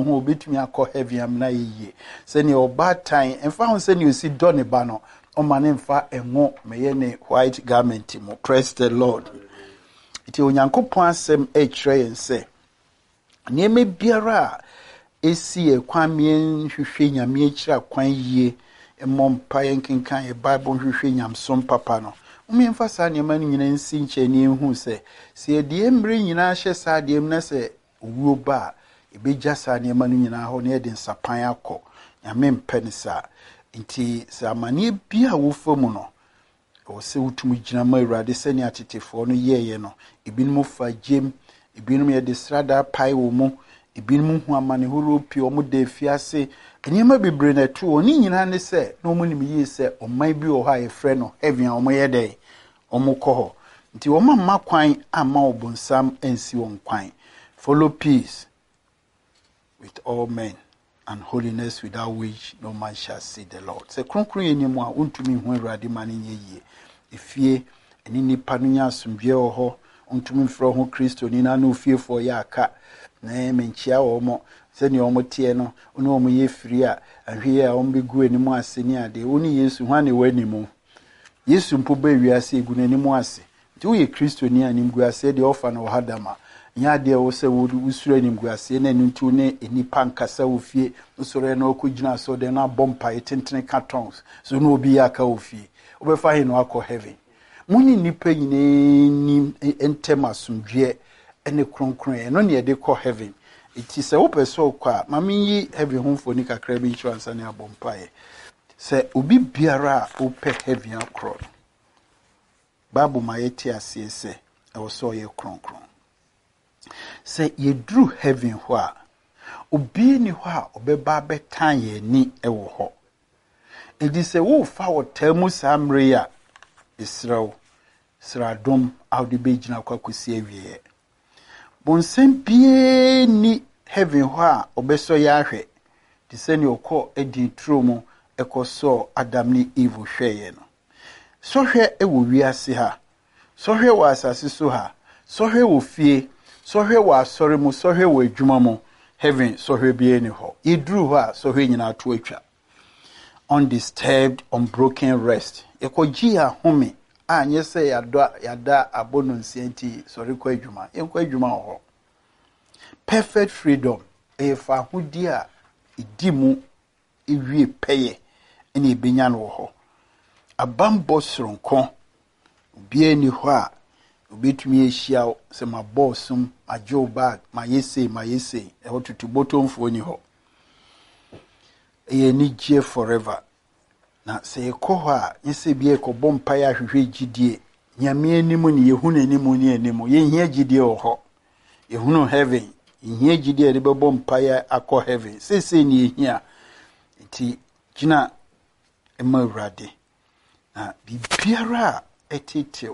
who bit me a call heavy am na ye. Send your bad time and found send you see Donny Bano on my name fa and more mayene white garment. Praise the Lord. It is Yanko Pansem a tray and say, near me biara. Esi kwamien hwehwe nyame akira kwan yie emom payen kenkan e bible hwehwe nyamsom papa no umemfa sa ne manu nyina nsi nchani hu se de mbre nyina hye sa de na se owuo ba ebeja sa ne manu nyina ho ne de nsapan akọ nyame mpene sa nti sa amane bia wo famu no o se utum gina ma awurade sani atetefo no yeye no ebinum fa gem ebinum ye de srada pai wo mu ibinum hu amane horo pie omo de fiase enima bebre na tu oni nyina ne se no mo nim yi se oman bi o ha e frɛ no heaven a omo ye dey omo kɔ ho nti omo ma kwan ama obonsam ensi won kwan follow peace with all men and holiness without which no man shall see the Lord. Se kronkron enimu a untumi hu awurade mane nye yie efie eni nipa no nya asomdwe ho untumi mfro ho Kristo ni na no fie fo ya aka na menchia omo se ni omo tie no oni omo ye firi a ahwe a omo begu enimu ase ni ade oni Yesu hwane wanimu Yesu mpo ba wiase egu n'animu ase nti wo ye Kristo ni animgu ase de ofa na ohadama nya de wo se wo usura animgu ase na ntu ne enipa nkasa wo fie usura na okugina so de na bompa etentene cartons so no obi aka wo fie obefa he no akọ heaven muni nipa nyine ni entema sumdwe ene kronkron eno ne de kɔ heaven iti se wo peso kwa mami yi heaven homfo ni kakra bi insurance ne abompae se obi biara ope heaven akro babu mayeti ase se e wo so ye kronkron se ye dru heaven ho a obi ni ho a obeba betan ye ni e wo ho edi se wo fa wo tamu samre ya israel sradom awde begina kwakosi awie bonsem bie ni heaven ho a obeso ya ahwe de se ni okọ edi tromo ekoso adam ni eve hweye no sohwe ewo wiase ha sohwe wa asase so ha sohwe wo fie sohwe wa asore mu sohwe wo adwuma mu heaven sohwe bie ni ho idru ho a sohwe nyina to atwa undisturbed unbroken rest ekoji ahome anye se yada abono nsienti sorry kwa adwuma enkwa adwuma ho perfect freedom efa hudi a idimu ewie peye ene ebenya no ho abambo soronko bie ni ho a obetumi ehia se ma bossum ma joe bag ma yese e hotutu botomfo ni ho e ni gie forever na se ekọ ho a yese bie ko bompa ya hwehwe gidie nyame animu ni yehu nanimu ni animu ye hia gidie ho yehunu heaven hia gidie de bebo mpa ya akọ heaven sese ni hia ti gina emawrade na bibiara etetew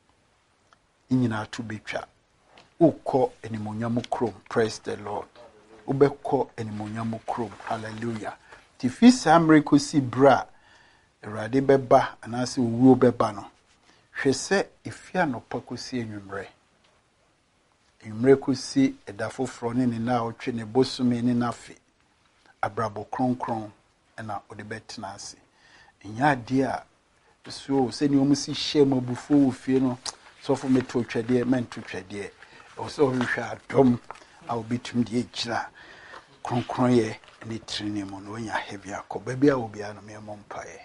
nyina to betwa ukọ enimonyam krom praise the Lord ubekọ enimonyam krom hallelujah ti fi samre ko si bra Erade beba anase owuo beba no hwese efia no pakosi enwumre kosi edafofro ne na otwe ne bosume ne nafe abrabo kronkron na odebetena ase enya de a so se ni omusi hye mabufu ofie no so fo meto twede mento twede o so hwehwa adom a obitum de egira kronkron ye ne trine mu no nya heavy akọ bia obi a no me mompae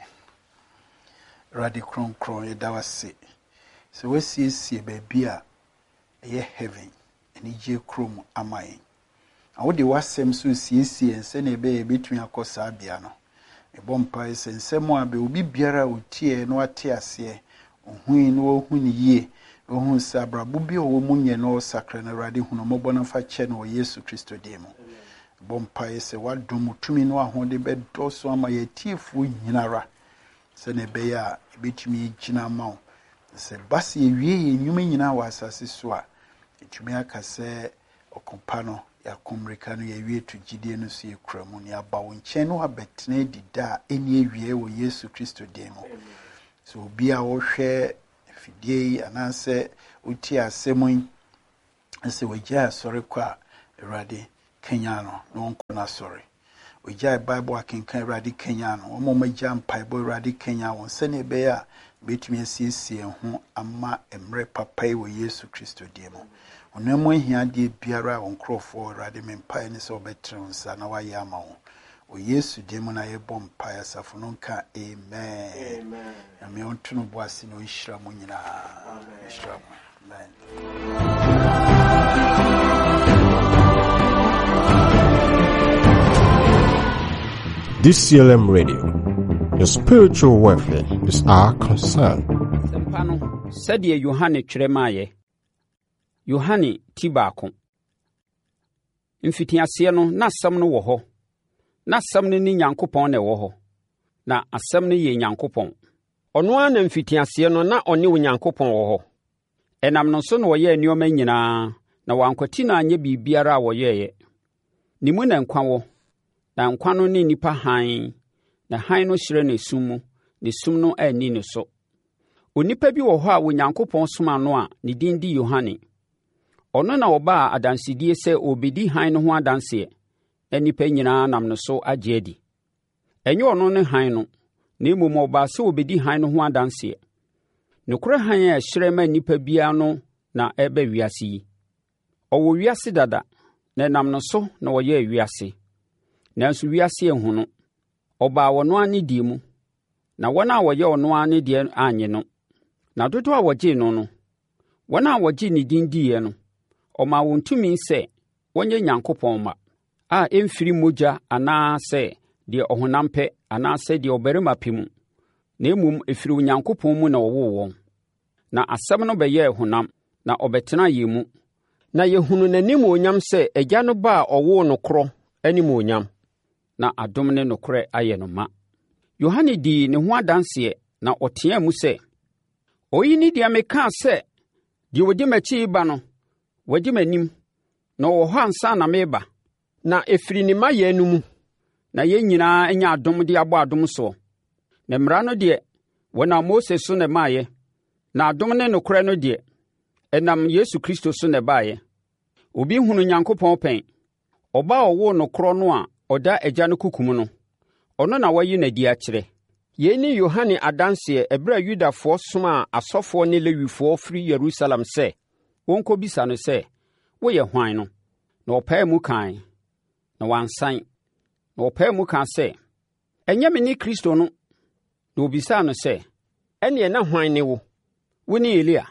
radi kronkron ye dawase so wesiesie bia ye heaven eni je krom amaye awode wasem so siesie nse na ebe betun akosa bia no ebompae sensem a be obi biara otie no ate ase ohui no ohuni yie ohun sabrabo bi owo munye no sakra na radi hunu mobona fa che no Yesu Kristo demo bompae se wadom tumi no ahode bedoso ama ye tiefu nyinara se ne be ya ebetumi gina mawo se basi ewie enwuma nyina wa asase so a etumi aka se okompa no ya komreka no ya wie to gidie no so ekura mu ne aba wo nchen no abetena dida eni ewie wo Yesu Kristo demo so obi a wo hwe fidie ananse uti asemun se wagya sore kwa erade Kenya no no na sorry ogya Bible akenkan Awurade Kenya no omo magya mpaebɔ Awurade Kenya won sene be a betumi asiesie ho ama emre papa yi wo Yesu Kristo die mo onamo ahia de biara won krofo Awurade me mpae ne so betre nsa na waye ama wo o Yesu die mo na ye bom mpae asafo no nka amen amen ame onto no boase no nhira mo nyina amen nhira mo amen. DCLM Radio, your spiritual welfare is our concern. Sempano, said ye Yohane Tremaye, Yohane Tibako. Mfitiasiano, na samno woho, na samne ni Yankopon e woho, na asamne ye Yankopon. Onwa na mfitiasiano na oni wo Yankopon woho. Enam no so no woye nneoma nyina, na wankwati na anye bibiara woyeye. Nimu na nkwa wo. Na nkwa no ne nipa han na han no hyire ne sum ne sum no ani ne so onipa bi wo hɔ a Onyankopɔn soma no a ne din di Yohane ɔno na ɔba adansedie sɛ obedi han no ho adanse na nipa nyinaa nam no so agye adi ɛnyɛ ɔno ne han no na mmom ɔba sɛ obedi han no ho adanse nokora han a hyire ma nipa bia no na ɛba wiase yi ɔwɔ wiase dada na nam no so na ɔyɛ wiase nanso wiase ehu no ɔbaa wɔno ani die mu na wɔn a wɔyɛ ɔno ani die anye no na dodo a wɔgye no no wɔn a wɔgye ne din diiɛ no ɔma wɔn tumi sɛ wɔnyɛ Nyankopɔn ma a emfiri mogya anaa sɛ deɛ ɔhonam pɛ anaa sɛ deɛ ɔbarima pɛ mu na mmom efiri Onyankopɔn mu na ɔwoo wɔn na asɛm no bɛyɛ honam na ɔbɛtena yɛn mu na yɛhunu n'anim onyam sɛ agya no ba a ɔwoo no korɔ anim onyam na adom ne nokorɛ ayɛ no ma. Yohane di ne ho adanseɛ na ɔteɛ mu sɛ, oyi ni deɛ mekaa sɛ, deɛ wɔdi m'akyi ba no, wɔdi m'anim, na ɔwɔ hɔ ansa na meba, na ɛfiri ne mayɛ no mu, na yɛn nyinaa anya adom de abɔ adom soɔ. Na mmara no deɛ, wɔnam Mose so na ɛmaeɛ, na adom ne nokorɛ no deɛ, ɛnam Yesu Kristo so na ɛbaeɛ. Obi hunu Nyankopɔn pɛn, ɔba a ɔwoo no korɔ no a ɔda agya no kukum no ɔno na wayi n'adi akyerɛ. Yei ne Yohane adanseɛ ɛberɛ a Yudafoɔ somaa asɔfoɔ ne Lewifoɔ firi Yerusalem sɛ wɔnkɔbisa no sɛ woyɛ hwan no na ɔpae mu kae na wansan na ɔpae mu kaa sɛ ɛnyɛ me ne Kristo no na obisaa no sɛ ɛneɛ na hwan ne wo ne Elia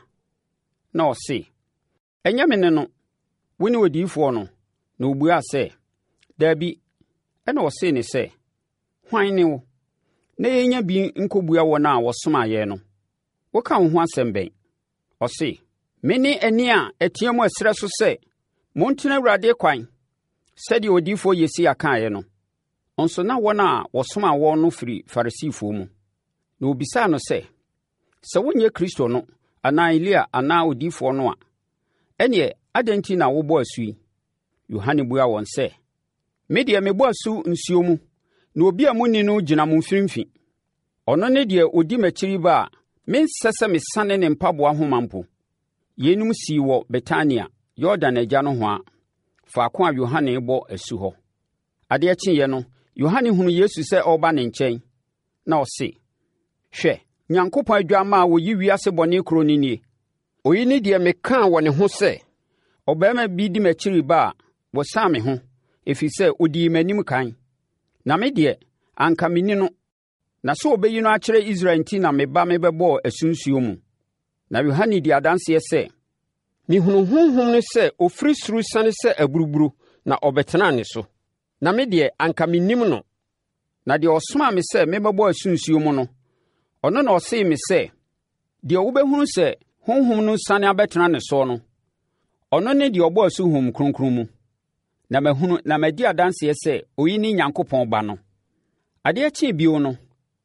na ɔse ɛnyɛ me ne no wo ne odiyifoɔ no na obuaa sɛ daabi ɛna ɔse ne sɛ hwan ne wo na yɛnya bi nkɔbua wɔn a wɔsomaa yɛn no woka wo ho asɛm bɛn ɔse me ne ani a ɛteɛ mu ɛsrɛ so sɛ montena Awurade kwan sɛdeɛ odiyifoɔ Yesaia kaeɛ no nso na wɔn a wɔsomaa wɔn no firi Farisifoɔ mu na obisaa no sɛ wonyɛ Kristo no anaa Elia anaa odiyifoɔ no a ɛneɛ adɛn nti na wobɔ asu yi Yohane buaa wɔn sɛ me deɛ mebɔ asu nsuo mu na obi a munni no gyina mo mfimfini ɔno ne deɛ odi m'akyiri ba a mensɛ sɛ mesane ne mpaboa ho mampo yɛnum sii wɔ Betania Yordan agya no ho a faako a Yohane bɔ asu hɔ adeɛ kyeeɛ no Yohane hunu Yesu sɛ ɔreba ne nkyɛn na ɔse hwɛ Nyankopɔn adwamma a wɔyi wiase bɔne koro no nie oyi ne deɛ mekaa wɔ ne ho sɛ ɔbarima bi di m'akyiri ba a wɔsaa me ho ɛfiri sɛ ɔdii m'anim kan na me deɛ anka menni no na sɛ ɔbɛyi no akyerɛ Israel nti na meba mebɛbɔɔ asunsuo mu. Na Yohane di adanseɛ sɛ mehunu honhom no sɛ ɔfiri soro siane sɛ aburuburu na ɔbɛtenaa ne so na me deɛ anka mennim no na deɛ ɔsomaa me sɛ mebɛbɔ asunsuo mu no ɔno na ɔsee me sɛ deɛ wobɛhunu sɛ honhom no sane abɛtena ne so no ɔno ne deɛ ɔbɔ asu honhom kronkron mu na mahunu na madi adanseɛ sɛ oyi ne Nyankopɔn ba no. Adeɛ kyee bio no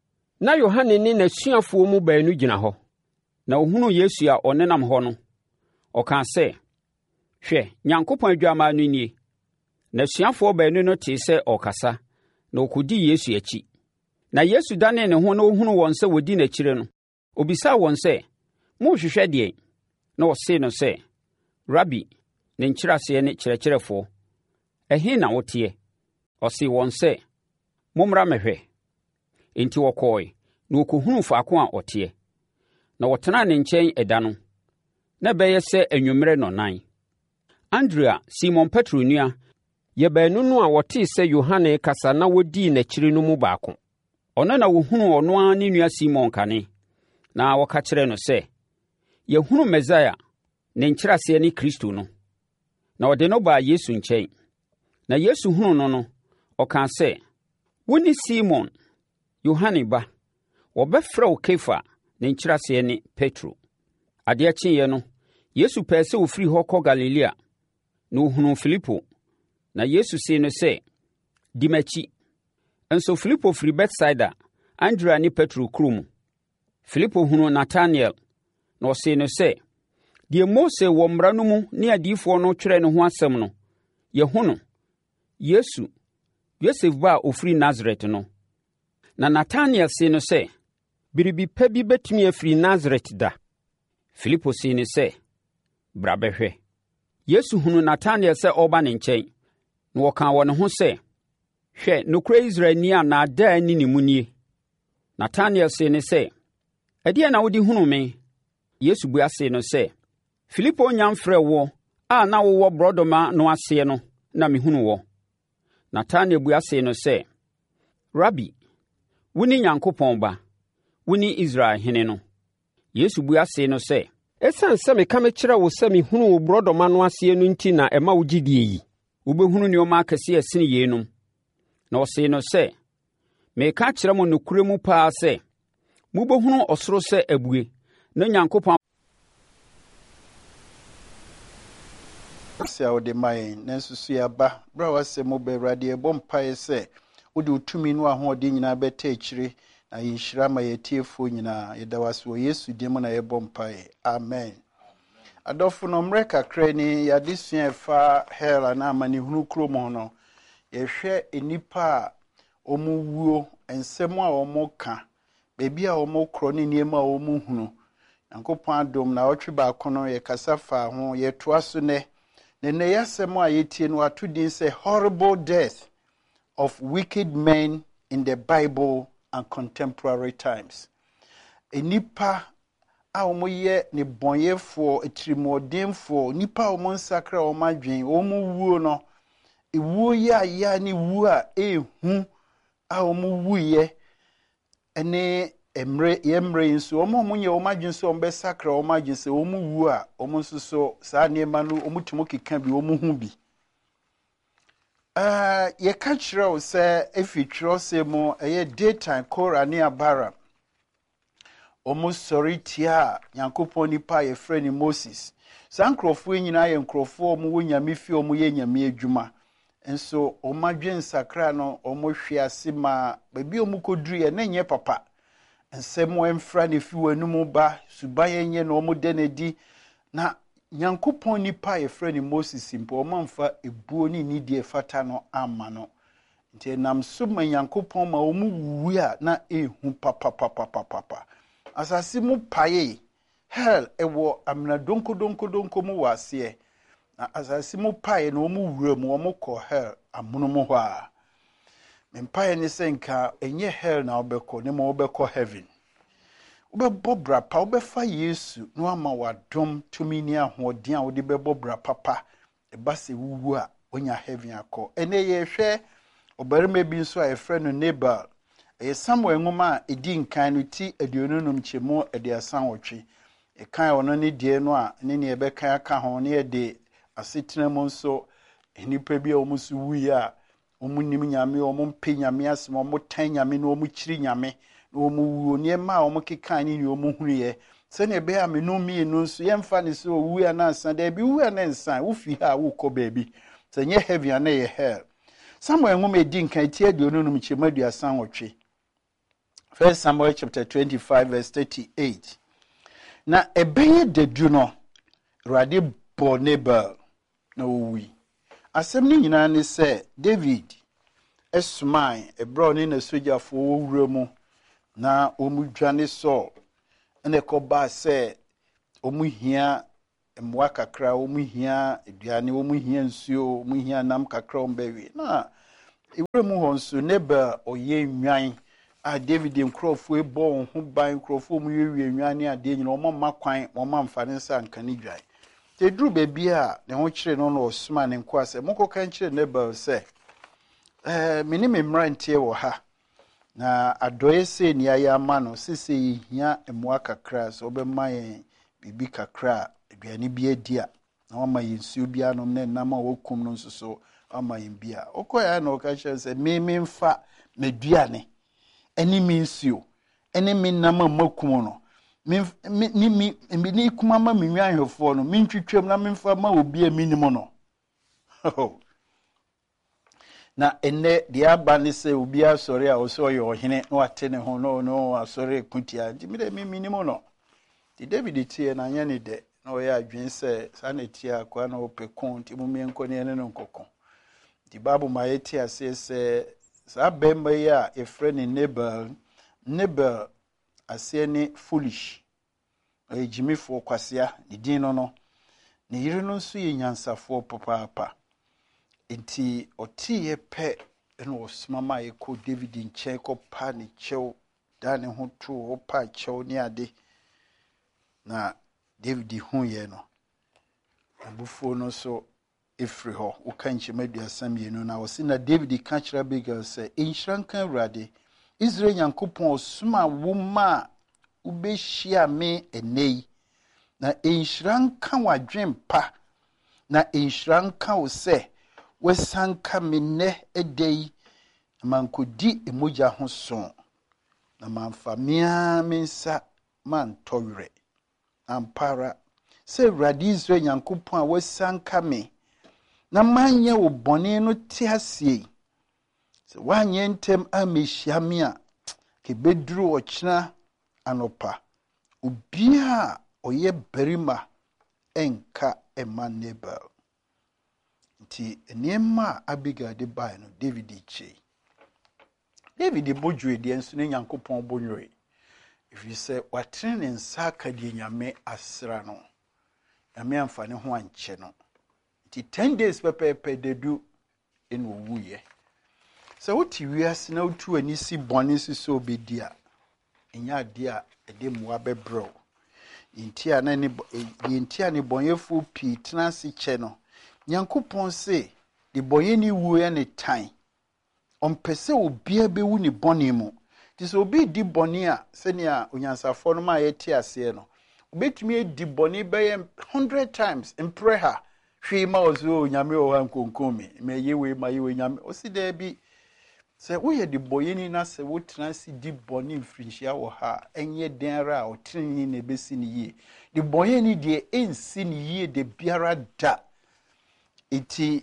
na Yohane ne n'asuafoɔ mu baanu gyina hɔ na ohunu Yesu a ɔnenam hɔ no ɔkaa sɛ hwɛ Nyankopɔn adwammaa no nie. N'asuafoɔ baanu no tee sɛ ɔkasa na ɔkɔdii Yesu akyi. Na Yesu danee ne ho na ɔhunu wɔn sɛ wɔdi n'akyire no obisaa wɔn sɛ mohwehwɛ deɛ na ɔsee no sɛ Rabi ne nkyerɛaseɛ ne kyerɛkyerɛfoɔ ɛhe na woteɛ? Ɔsee wɔn sɛ, mommra mɛhwɛ. Enti wɔkɔe na wɔkɔhunuu faako a ɔteɛ. Na wɔtenaa ne nkyɛn ɛda no, na ɛbɛyɛ sɛ anwummerɛ nnɔnan. Andrea, Simon Petro nua, yɛ baanu no a wɔtee sɛ Yohane kasa na wɔdii n'akyiri no mu baako. Ɔno na wɔhunuu ɔno ara ne nua Simon kane, na wɔka kyerɛɛ no sɛ, yɛhunu Mesaia, ne nkyerɛaseɛ ne Kristo no. Na ɔde no baa Yesu nkyɛn. Na Yesu hunuu no no, ɔkaa sɛ, wone Simon, Yohane ba. Wɔbɛfrɛ wo Kefa, ne nkyerɛaseɛ ne Petro. Adeɛ kyeeɛ no, Yesu pɛɛ sɛ ɔfiri hɔ kɔ Galilea, na ɔhunuu Filipo. Na Yesu see no sɛ, di m'akyi. Nso Filipo firi Betsaida, Andrea ne Petro kurom. Filipo hunuu Natanael, na ɔsee no sɛ, deɛ Mose wɔ mmara no mu ne adiyifoɔ no twerɛ ne ho asɛm no, yɛhu no, Yesu, Yosef ba a ɔfiri Nasaret no. Na Natanael see no sɛ, biribi pa bi bɛtumi afiri Nasaret da. Filipo see no sɛ, bra bɛhwɛ. Yesu hunuu Natanael sɛ ɔreba ne nkyɛn, na wɔkaa wɔ ne ho sɛ, hwɛ, nokorɛ Israelni a nnaadaa nni ne mu nie. Natanael see no sɛ, ɛdeɛn na wode hunu me? Yesu bua see no sɛ, Filipo nya mfrɛ wo a na wowɔ borɔdɔma no aseɛ no na mehunu wɔ. Natanael bua see no sɛ, Rabi, wone Nyankopɔn ba, wone Israel hene no. Yesu bua see no sɛ, ɛsiane sɛ meka mekyerɛ wo sɛ mehunu wo borɔdɔma no aseɛ no nti na ɛma wo gyidie yi. Wobɛhunu nneɛma akɛseɛ ɛsene yeinom. Na ɔsee no sɛ, meka kyerɛ mo nokorɛ mu paa sɛ, mobɛhunu ɔsoro sɛ abue, na Nyankopɔn sɛ wode ma yɛn na nso so yɛaba berɛ a wasɛ mo bɛ Awurade ɛbɔ mpaeɛ sɛ wode wo tumi no ahoɔden nyinaa bɛta akyire na yɛnhyira ma yɛtiefoɔ nyinaa. Yɛda wase wɔ Yesu din mu na yɛbɔ mpaeɛ. Amen. Adɔfo no mmerɛ kakra ni yɛade sua ɛfa hell anaa amanehunu kurom ho no. Yɛhwɛ nnipa a ɔmo wuo, nsɛm a ɔmo ka, baabi a ɔmo korɔ ne nneɛma a ɔmo hunu. Nyankopɔn adom na ɔtwe baako no yɛkasa fa ho, yɛtoa so nɛ. Na yɛasɛm a yɛtie no ato din sɛ horrible death of wicked men in the Bible and contemporary times. Nnipa a wɔn yɛ ne bɔnyɛfoɔ, etirimɔdenfoɔ, nnipa a wɔn nsakra wɔn adwen, wɔn wuo no, ewuo yɛ a ne wuo a ehu a wɔn wuyɛ ne mmerɛ nso wɔn nyɛ wɔn adwen so wɔn bɛsakra wɔn adwen sɛ wɔn wuo a wɔn nso so saa nneɛma no wɔn tumi keka bi wɔn hu bi. Yɛka kyerɛ wo sɛ efi twerɛsɛm mu ɛyɛ daytime Kora ne Abara. Wɔn sɔre tia Nyankopɔn nipa a yɛfrɛ ne Moses. Saa nkurɔfoɔ nyinaa yɛ nkurɔfoɔ a wɔn wɔ nyame fie wɔn yɛ nyame adwuma. Nso wɔn adwen nsakra no wɔn hwe ase ma baabi a wɔn kɔduru yɛ ne nyɛ papa. Nsɛm wɔmfra ne fi w'anum ba, suban yɛnyɛ na wɔn da n'adi na Nyankopɔn nipa a yɛfrɛ ne Moses mpo wɔn amfa ebuo ne nidie fata no ama no. Nti nam so ma Nyankopɔn ma wɔn wuwu a na ehu papapapapapa. Asase mu paye hell ewo amna donko mu wɔ aseɛ. Na asase mu paye na wɔn wura mu wɔn kɔ hell amono mu hɔ a. Mempaye ne sɛ nka enye hell na wobɛkɔ ne ma wobɛkɔ heaven. Wobɛbɔ bra pa wobɛfa Yesu no ama wadom tumi ni ahoɔden a wode bɛbɔ bra papa ɛba sɛ wuwu a onya heaven akɔ. Ene yɛhwɛ obarima bi nso a yɛfrɛ no Nabal. Ɛyɛ Samuel nwoma a edi nkan no ti aduonunum kyemu aduasan wɔtwe. Ɛkan ɔno ne die no a ne ne ɛbɛkan aka ho ne yɛde asetena mu nso nnipa bi a wɔn so wuyi a wɔn nim nyame wɔn mpe nyame asɛm wɔn tan nyame na wɔn kyiri nyame na wɔn wuo nneɛma a wɔn keka ne wɔn hunu yɛ sɛnea ɛbɛyɛ a menum mmienu nso yɛmfa ne so wu a na nsa da bi wu a na nsa wofi ha a wokɔ baabi sɛ nyɛ heaven a na yɛ hell. Samuel nwoma edi nkan ti aduonunum kyemu aduasan wɔtwe. 1 Samuel chapter 25 verse 38. Na ɛbɛyɛ dadu no Awurade bɔ Nabal na owi. Asɛm ne nyinaa ne sɛ David esman ɛbrɛ ne na sojafoɔ wɔwura mu na wɔn dwane Saul na ɛkɔba sɛ wɔn hia mmoa kakra wo mu hia aduane wo mu hia nsuo wo mu hia nam kakra wo mbewe na iwure mu ho nso neba oye nwan a David nkrofo ebo ho ban nkrofo mu yewie nwan ne ade nyina omo makwan omo amfane nsa nkane dwan te duru bebi a ne ho kire no no osuma ne nko ase moko kan kire neba se mini memrantie wo ha na adoye se ni aya ma no sese hia mmoa kakra so obema yen bibi kakra aduane bi adia na wama yensuo bi anom na nam a wokum no nso so ama yen bia okoya na okache se me mfa meduane eni mi nsuo eni mi nam a makum no ni kuma ma me nwanhwefo no me ntwitwam na me mfa ma obi a minim no na enne dia aba ne se obi asori a oso ye ohene na wate ne ho no asori kutia ndi me de minim no di David tie na anya ne de na o ya adwen se sanetia kwa na opekon ti mu menko ne no nkokon di babu ma yeti ase se sa bemba ya efre ne Nebel ase ne foolish ejimifo kwasea ne din no ne yire no nso ye nyansafo papa enti otie pe eno osmama ye ko David nche ko pa ne chew da ne ho to o pa chew ne ade na David hu ye no abufo no so efri ho wo kanche maduasam ye no na wo na David ka kira Abigail se enhrankan Awurade Israel Nyankopɔn osuma wo ma ubehia me enei na enhrankan wadwen pa na enhrankan wo se wesanka me ne edei mankodi emoja ho so na manfamia mensa mantowre ampara se Awurade Israel Nyankopɔn a wesanka me na manye wo bone no te asie se wanye ntem amehia me a ke beduru ochina anopa ubia oye berima enka ema Nebel nti enema Abigail de bai no David che David bojwe de enso ne Nyankopɔn bonwe if you say watene ne nsa ka de nyame asra no nyame amfane ho anche no nti 10 days pepepe dedu eno wuye so woti wiase na wotu ani si bone si so obedia enya de a ede moa bebro intia na ni intia ni bonyefo pi transi che no Nyankopɔn se de boye ni wu ya ne tan ompese obia bewu ni bone mu ti so obi di bone a se ne a onyansafo no ma yeti ase no obetumi di bone be 100 times impreha hwe ma ozo nyame o han konkomi me yewe ma yewe nyame o si da bi se wo ye di boye ni na se wo transi di bone mfrinhia wo ha enye denra o trinni na besi ni ye di boye ni de ensi ni ye de biara da iti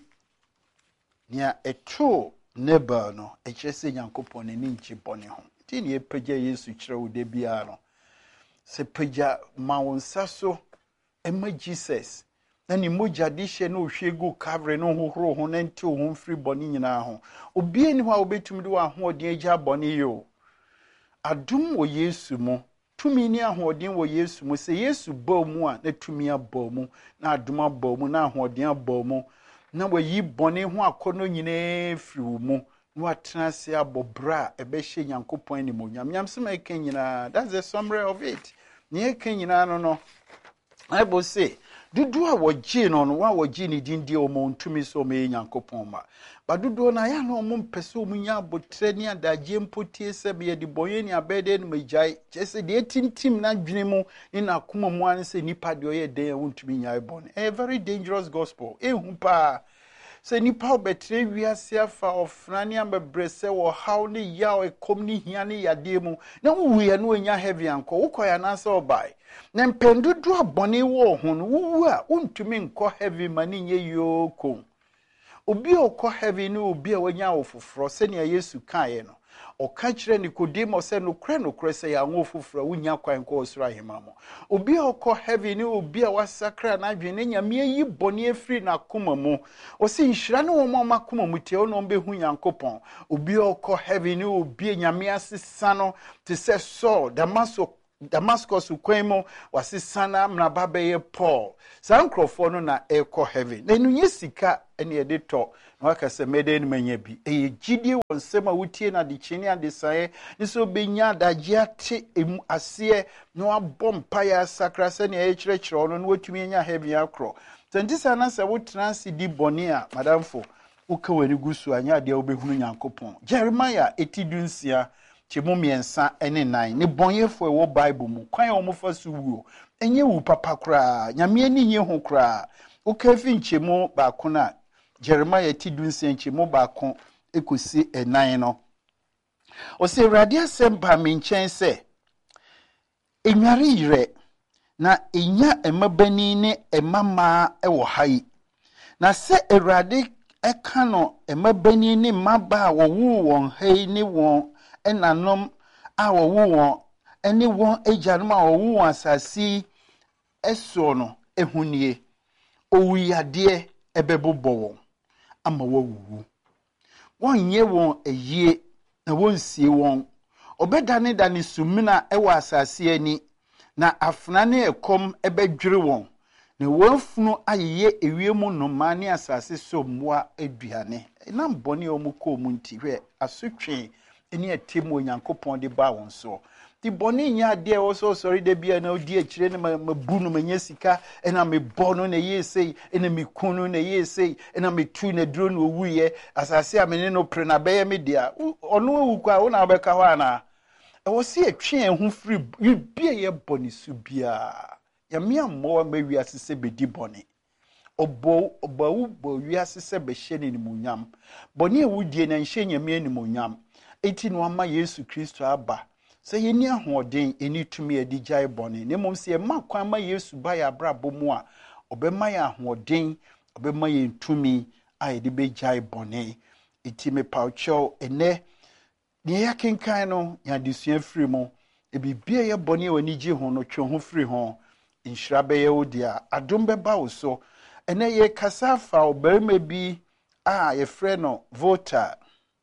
nia eto Nebel no echese Nyankopɔn ni nchi bone ho ti ni epeja Yesu kire wo de bia no se peja ma wonsa so ema Jesus na ni moja dishe no hwegu kavre no hohoro ho na nti ho mfiri bone nyina ho obi ani ho a obetum de wa ho odin agya bone yo adum wo Yesu mo tumi ni ahoɔden wo Yesu mo se Yesu ba mu a na tumi aba mu na adum aba mu na ahoɔden aba mu na wayi bone ho akono nyina firi mu na watena se abobra ebehye Nyankopɔn ni mo nyam se ma ken nyina that's the summary of it ne ken nyina no Bible say dudu a woji no wa woji ni dindi o mo ntumi so me Nyankopɔn ma ba dudu na ya no mo mpese o munya abotre ni adaje mpotie se be de boye ni abede no majai chese de tintim na dwene mu ni na koma mu an se nipa de oye den ya ntumi nya ebon a very dangerous gospel ehu pa se nipa obetre wiase afa ofrani ambrese wo how ni ya o ekom ni hia ni yade mu na wuye no nya heavy anko ukoya na se obai na mpendudu abone wo ho no wu a untumi nko heavy mani nye yoko obi okọ heavy ni obi a wanya ofoforo se ne Yesu kae no o ka kire Nicodemus se no kre se ya nwo ofoforo wunya kwan ko osura hema mo obi okọ heavy ni obi a wasakra na adwene nyame yi bone afiri na koma mu o se nhira ne wo ma koma mu tie no be hu Nyankopɔn obi okọ heavy ni obi nyame asesa no te se Saul Damaso Damascus kwan mu wasesana mnaba bɛyɛ Paul saa nkrɔfoɔ no na ɛkɔ heaven na enunye sika ɛne ɛde tɔ na waka sɛ mɛdɛ no manya bi ɛyɛ gyidie wɔ nsɛm a wotie na de kyene ade sae ne sɛ obɛnya adagye ate emu aseɛ na wabɔ mpaeɛ asakra sɛnea ɛkyerɛkyerɛ ɔno na watumi anya heaven akorɔ sɛnti sɛ na sɛ wotena ase di bɔne a madamfo woka w'ani gu so anya adeɛ wobɛhunu Nyankopɔn Jeremiah 8:6 Chemu miensa ene nine ne bonyefo ewo Bible mu kwan o mofa so wuo enye wu papa kra nyame ani nye ho kra o kafi nchemu ba ko na Jeremiah ti dunse nchemu ba ko ekosi enan no o se Awurade asem ba me nchen se enware yire na enya emabani ne emama ewo hai na se Awurade eka no emabani ne maba wo wu won hai ne won enanom a wowo won ene won agyanom a wowo won asasi eso no ehunie owuyade ebebobɔ won ama wawuwu wonye won eyie na wonsie won obedane dane sumina ewo asasi ani na afna ne ekom ebedwere won na wonfunu ayeye ewiemu no mane asasi so mmoa aduane na mbone omuko mu ntihwe asotwe eni etemu Onyankopɔn de ba won so ti boni nya de wo so sorry de bia na odi akire ne mabu no manya sika ena me bono na yesei ena me kunu na yesei ena me tu na duro no wuye asase a me no pre na beye me dia ono wu kwa wo na abeka ho ana e wo se atwe ehun free bia ye boni su bia ya me ammo ma wi asese bedi boni obawu bo wi asese be hye ne nimunyam boni e wudie na nhye nyame nimunyam eti no ama Yesu Kristo aba sɛ yɛni ahoɔden eni tumi adi gyae bɔne ne mom sɛ ma kwan ma Yesu ba ya brabɔ mu a ɔbɛma yɛ ahoɔden ɔbɛma yɛ tumi a yɛde bɛgyae bɔne eti me paukyɛw ene ne yɛ kenkan no ya desua firi mu ebibia yɛ bɔne wani gye ho no twe ho firi ho nhyira bɛyɛ wo dia adom bɛba wo so ene yɛ kasa fa obarima bi a yɛfrɛ no Voltaire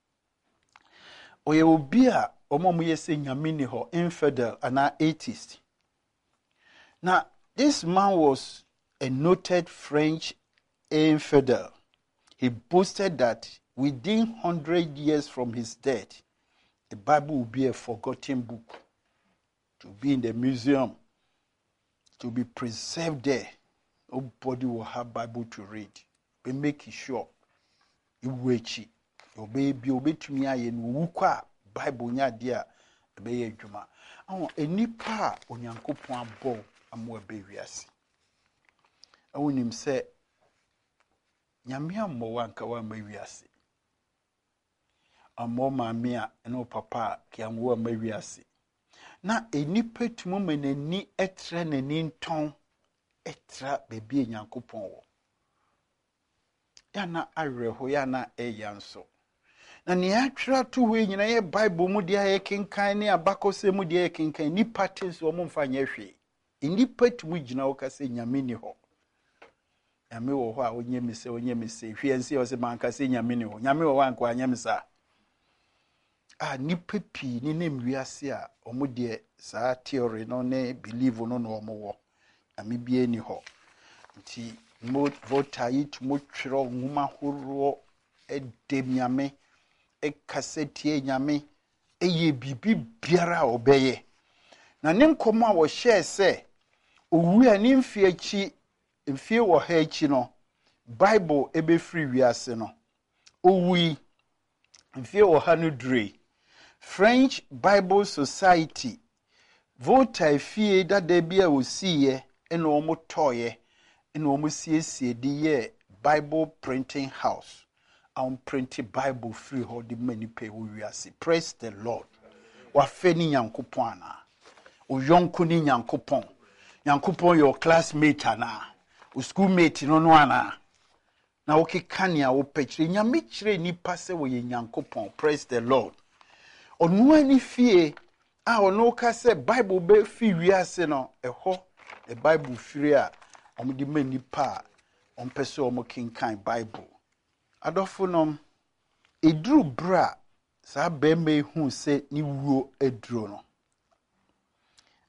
oye obi a omomu yese nyame ni ho infidel and atheist. Now this man was a noted French infidel. He boasted that within 100 years from his death the Bible will be a forgotten book to be in the museum, to be preserved there. Nobody will have Bible to read. But make sure you wait. Obebi obetumi aye no wukwa Bible nya de a ebe ye adwuma enipa Onyankopon abɔ amo ebe wiase awonim se nyame ammo wanka wa ma wiase ammo maame a eno papa ki amwo ma wiase na enipa tumu manani etre nani nton etra bebi Onyankopon wo ya na awerɛho ya na eyanso na ne atwa to we nyina ye Bible mu dia ye kenkan ne abakose mu dia ye kenkan ni patents wo mfa nya hwe ni patumu gina wo kase nyame ni ho nyame wo ho a onye mise hwe ense wo se manka se nyame ni ho nyame wo wanko anya misa ni papi ni nem wiase a omo dia saa theory no ne believe no no omo wo ame bie ni ho nti mo Voltaire tumo twero nwuma horo edem nyame ekaseti nyame eye bibi biara obeye na ne nkomo a wo share se owu ani mfie achi mfie wo ha achi no Bible ebe free wiase no owu mfie wo ha no dure French Bible Society Voltaire fie dada bia osiye ena omo toye ena omo siesie di ye Bible printing house on printed Bible free ho the many pay we see. Praise the Lord. Wa feni Nyankopon ana. O yonko ni Nyankopon. Nyankopon your classmate ana. O schoolmate no no ana. Na woke kania wo pechire nyame kire nipa se wo ye Nyankopon. Praise the Lord. Onu ani fie a ono ka se Bible be fi wiase no eho the Bible free a omo di many pa on pese omo kinkan Bible. Adofonom eduru bra sa bembe hu se ni wuo eduro no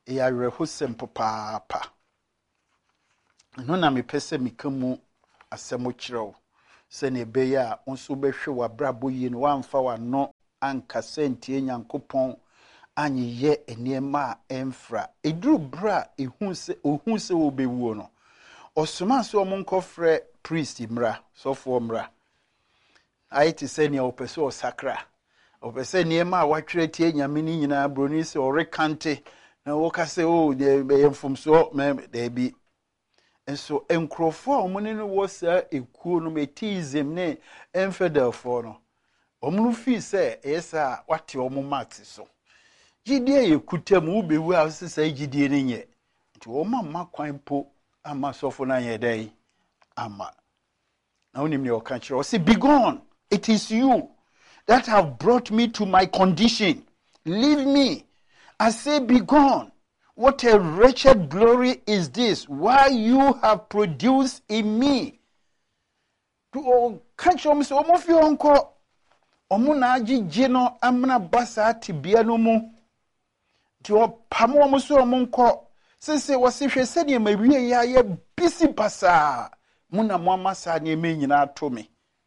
ya rehosem papa no na me pese mikamu asemo kyerɛw sɛ ne bɛyɛ a nso bɛhwɛ w'abrabɔ yie no wamfa w'ano anka sentie Nyankopɔn anyeyɛ nneɛma a ɛmfra eduru bra ehu sɛ wobɛwuo no ɔsoma so ɔmo nkɔfrɛ priest mra sɔfo mra ayete sɛ nea ɔpɛ sɛ ɔsakra ɔpɛ sɛ nneɛma a watwerɛ tie Nyame ne nyinaa broni sɛ ɔrekante na wɔka sɛ o de bɛyɛ mfomso daabi enso enkrofo a ɔmo ne no wɔ saa ekuo no metism ne infidel no ɔmo no fi sɛ ɛyɛ wate ɔmo mate so gidie yɛ kutam ubewu a sɛ sɛ gidie ne nyɛ nti ɔmo amma kwan po amma sɔfo na yɛ dai amma na onim ne ɔka kyerɛ ɔse be gone, it is you that have brought me to my condition, leave me. I say be gone. What a wretched glory is this, why you have produced in me. To catch on so of your uncle Omunaji Gino Amna Basa Tibia no mo. To Pamo so monko. Since was if you said you may be a busy basa. Muna Mama Sani mean to me.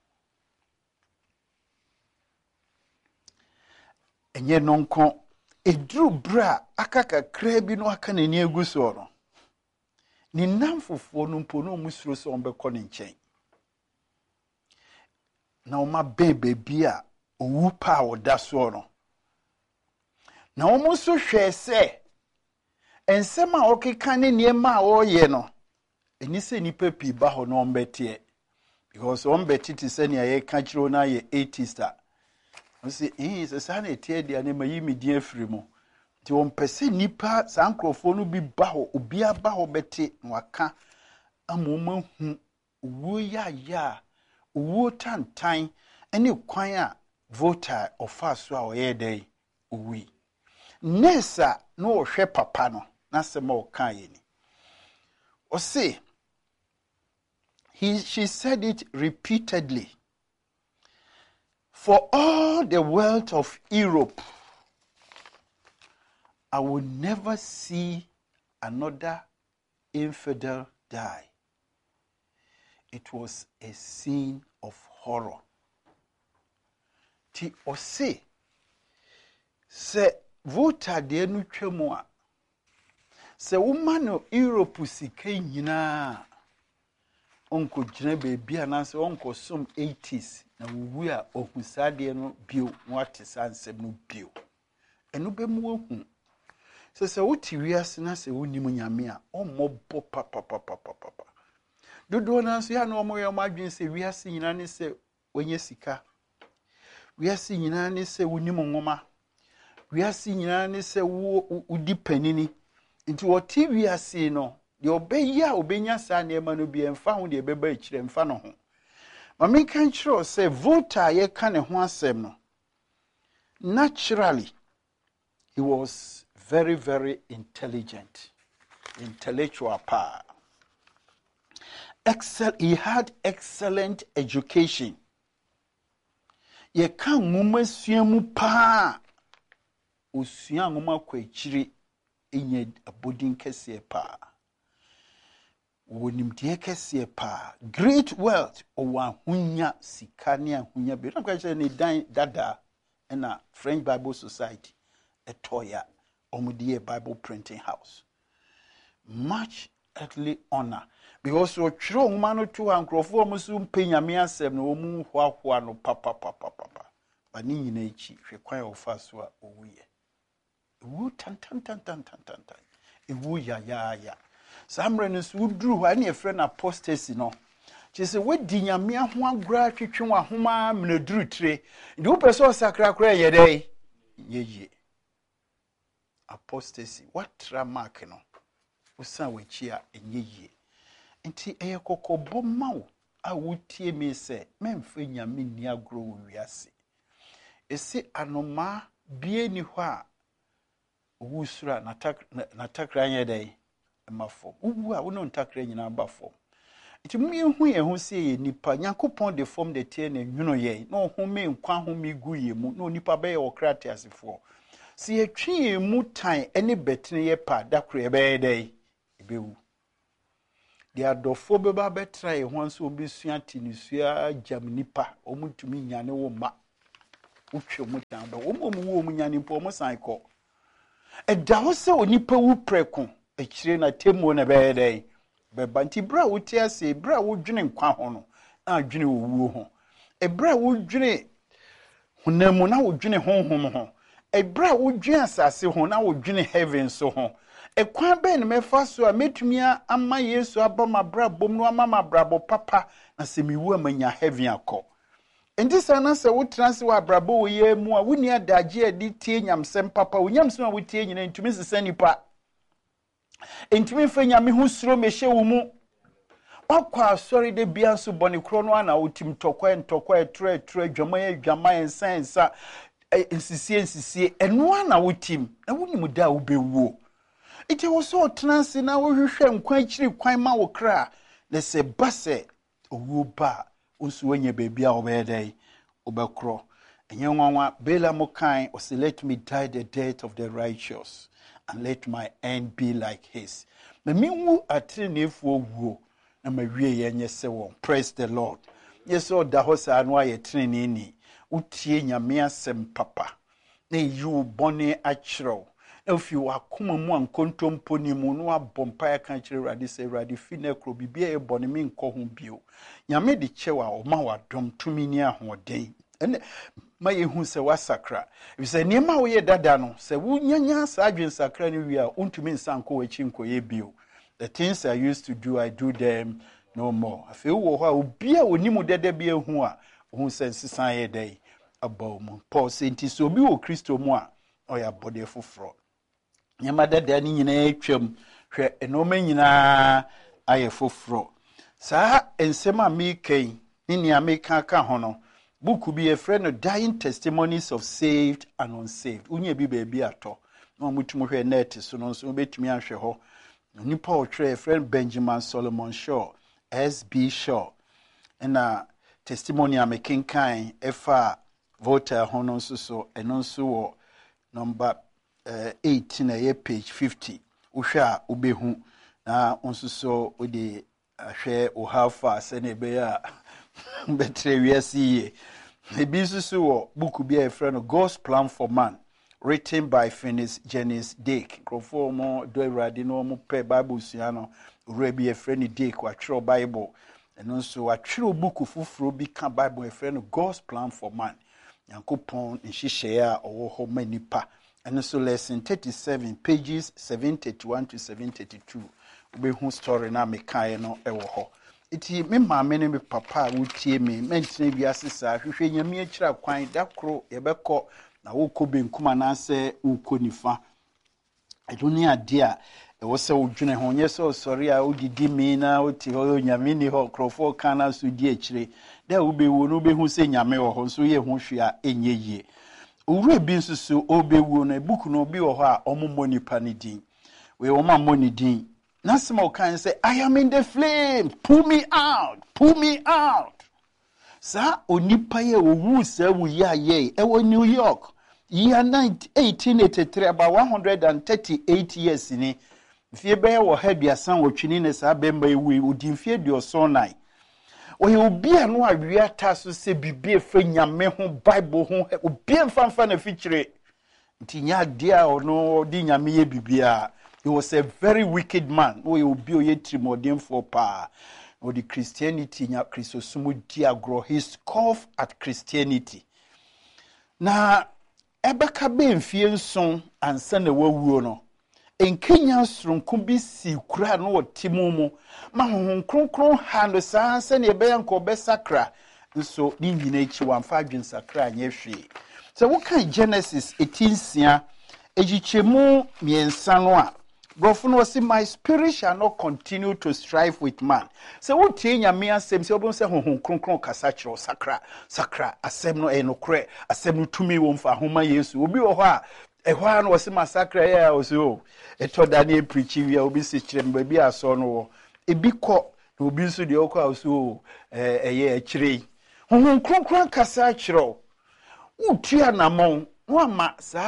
And yet nonko. Edru bra akaka krebi no aka na ni eguso no ni namfofo no mpo no musuro so ombekọ ne nchen na o ma bebe bia owu pa oda so no na o mo so hwe se ensem a okeka ne niema a oye no eni se nipa pi ba ho no ombete because ombete se ne ye ka kiro na ye 80 star nsi se sa na etie dia ne mayi medin afiri mu ti on pese nipa sankrofo no bi ba ho obi aba ho bete nwaka amoma hu wo ya wo tantan ene kwan a voter ofa so a oye dai owi nesa no ohwe papa no na sema o kan ye ni o say she said it repeatedly. For all the wealth of Europe, I will never see another infidel die. It was a scene of horror. Ti ose se vota de nu twemu a se woman Europe sika nyina onko gyina beebi anase onko som 80s na wuwu a ohusade no bio wate sansem no bio eno be mu ohu se wuti wiase na se wonim nyame a ommobɔ papa dodo na so ya na omoye omadwen se wiase nyina ne se onye sika wiase nyina ne se wonim nwoma wiase nyina ne se wudi panini nti woti wiase no de obeya obenya sa na ema no bi emfa ho de beba akire emfa no ho mama kan kiro say voter ye ka ne ho asem no naturally he was very very intellectual power. He had excellent education. Ye kan nwoma suamu pa osua nwoma kwa akire enye abodin kese pa wonim de kese pa great wealth owa hunya sikania hunya be na kwa ne dan dada na French Bible Society etoya omudie Bible printing house much earthly honor because o twiro nwoma no to ankrofo omusu mpenyame asem na omu hwahwa no papa ba ni nyina echi hwe kwan ofa so a owuye ewu tan ewu ya samre no so duru hwa ne efre na apostasy no chese wedi nyame ho agura twetwe wa homa mnaduru tire ndi wo peso sakra kra ye dai ye apostasy what tramark no usa wechi a enye nti eye kokobo mawo a wotie me se memfe nyame ni agro wo wiase esi anoma bie ni hɔ a wusura na takra nye dai mafo uwu a wono ntakra nyina ba fo nti mu yehu ye ho se ye nipa Nyankopɔn de form de tie na nwuno ye na ho me nkwa ho me gu ye mu na onipa be ye okrate asefo si etwi mu tan ene betene ye pa da kro ye be dey ebewu de adofo be ba betra ye ho nso obi sua tinisua jamnipa omutumi nyane wo ma utwe mu tan ba wo mu nyane po mo san ko eda ho se onipa wu preko ekire na temu na be dey be banti bra wo ti ase bra wo dwene nkwa ho no na dwene owuo ho ebra wo dwene hunamu na wo dwene honhom ho ebra wo dwene asase ho na wo dwene heaven so ho ekwan be ne mefa so a metumia ama Yesu abama bra bom no ama mabrabo papa na se miwu amanya heaven akọ enti sana se wo transe wa brabo wo ye mu a woni adagye adi tie nyamsem papa wo nyamsem a wo tie nyina ntumi sesa nipa ntumi fa nyame ho suro mehye wo mu okwa sorry de bia so bone kro no ana wotim ntokwa tre dwama sensa nsisie eno ana wotim na wonim da wo bewuo ite wo so transe na wo hwehwe nkwa akiri kwan ma wo kra na se base owo ba osu wenye bebia obedai obekro enye nwanwa bela mokan o say let me die the death of the righteous and let my end be like his me minwu atrenefu owo na mawie yenye se won praise the Lord yes o da ho sa no aye trene ni utie nyame asem papa na yu bone achro if you akoma mu ankontompo ni mu no abompa ya kan kire radi se radi fine kro bibia e bone mi nko ho bio nyame de chewa o ma wadom tumi ni ahoden ene ma yehu se wasakra if se niema wo ye dada no se wo nyanya sa adwen sakra ni wi a untumi nsanko wachi nko ye bio the things I used to do I do them no more afi wo ho a obi a onimu dede bia hu a hu se nsesan ye dai abom Paul senti so obi wo Kristo mu a oya bode foforo nyama dada ni nyina atwam hwe enoma nyina aye foforo saa ensem a mekai ni ni ameka ka ho no book bi e friend dying testimonies of saved and unsaved unye bi baby ato no mutumu hwe net so no so betumi ahwe ho nipa o three friend Benjamin Solomon Shaw SB Shaw na testimony amekenkan efa voter ho no so eno so wo number 8 na ye page 50 uhwe a ubehu na onso so odi ahwe o hafa se na ebe ya betre wiase ebi so wo book bi a friend God's Plan for Man written by Phineas Jennings Dake crofo mo do awrade no mo pe bible sua no urabi a friend Dake wa tro bible eno so wa tro book fufuro bi ka bible a friend God's Plan for Man yankopon nhihye a owo ho manipa and so lesson 37 pages 731 to 732 we hu story na me kai no ewo ho iti me maame ne me papa wutie me mentine bi asesa hwehwe nyame akira kwan dakro yebekọ na wokọ benkuma na se wokọ nifa edoni ade a ewo se wodwene ho nye se osori a odidi mi na oti ho nyame ni ho krofo kana so di akire da wo be wo no be hu se nyame wo ho so ye hu hwe a enye yie owure bi nsusu obewu na book no bi wo ho a omommo nipa ne din we wo ma money din na small can say I am in the flame pull me out sa onipa ye owu sa wu ya ye e wo New York year 1883 about 138 years ni fie be wo ha biasan wo twini ne sa bemba ewu odi fie dio so nai oye obi a no awia ta so se bibie fa nyame ho bible ho obi mfanfa na fikyire ntinya de a ono di nyame ye bibia. He was a very wicked man oye obi oye trimodem for pa or the Christianity nya Christosumu diagro he scoffed at Christianity na ebeka be mfie nson ansa na wawuo no enkenya sronko bi si kura no otimumu ma honhon kronkron ha no saa se na ebe yanko be sakra nso ni nyina echi wamfa adwen sakra anya hwe so wo kan Genesis 18:6 ejichemu miensa no a Gofun was say my spirit shall not continue to strive with man. So what tie nyame asem se obon se honhon kronkron kasa kiro sakra asem no enokre asem no tumi wo mfa homa Yesu obi wo ho a ehwa no was masakra ya oso eto Daniel preach wi obi se kire mba bi aso no wo ebi kọ na obi nso de okọ oso eye akire honhon kronkron kasa kiro utua namon no ama sa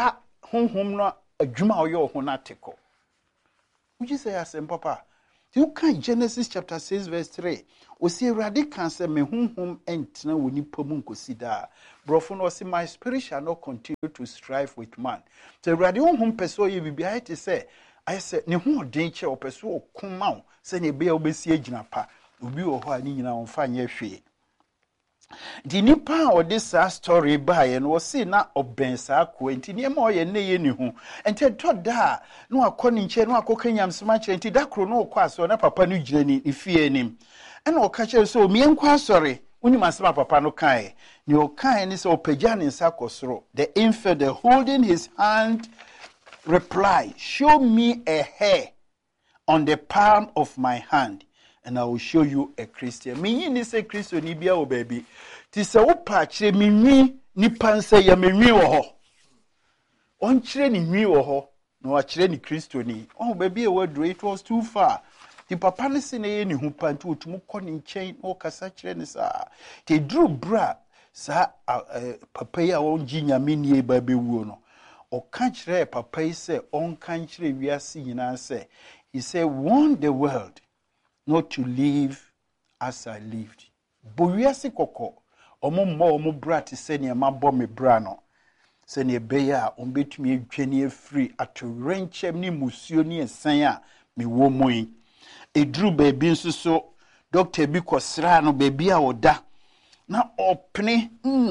honhom no adwuma oyo ho na teko. Would you say asem papa? You can Genesis chapter 6 verse 3. We see radical say me honhom entna woni pamu nkosida. Brofo no say my spirit shall not continue to strive with man. So radi honhom peso ye bibia te say I say ne ho den che opeso okuma say ne bia obesi agina pa. Obi wo ho ani nyina onfa nye hwe. Di nipa o this story by and was see na oben sa ko enti ne ma oye ne ye ni hu enti to da no akoni nche no akoka nyamsema kire enti da kro no okọ aso na papa no gyina ni ifie nim ena o ka kire so mi enkwa asore uni masema papa no kan ni o kan ni so opagya ne nsa kosoro the infidel holding his hand reply, show me a hair on the palm of my hand and I will show you a Christian. Me ni say Christian ni bia o baby. Ti se wo pa kire me nwi ni panse ya me nwi wo ho. On kire ni nwi wo ho, no wa kire ni Christian ni. Oh baby e word it was too far. Ti papa ne se ne ni hu pantu otumu kọ ni nchen o kasa kire ni sa. Ti dru bra sa papa ya won gi nyame ni e ba bewuo no. O kan kire papa yi se on kan kire wiase nyina se. He said, warn the world not to live as I lived. Bowiase koko omo bra te se ne ma bo me bra no. Se ne be ya ombetumi adwane afiri atorenchem ni musuo ni esan a me wo moyi. Edru baby nso so doctor bi kosra no baby a oda. Na opne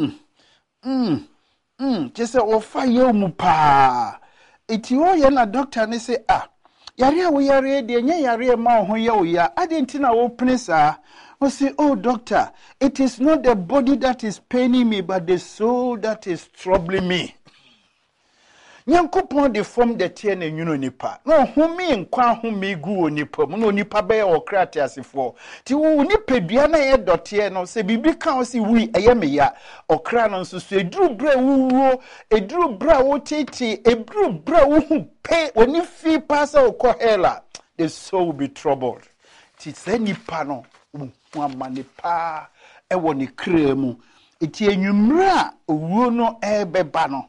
Jese ofa ye mu pa. Eti o ye na doctor ne se yare a wo yare de nye yare ma ho ye o ya adenti na wo pene sa o say oh doctor it is not the body that is paining me but the soul that is troubling me. Nyankopon de form de tie na nwuno nipa no home nkwa home gu onipa mu no nipa be o krate asefo ti wo nipa dua na ye dote no se bibi kan o si wi eye me ya okra no nso so eduru bra wuwo eduru bra wo tete eduru bra wo hu pe oni fi pasa okọ hela the soul will be troubled. Ti se nipa no hu amanipa e wo ni kra mu eti enwumra owuo no ebeba no.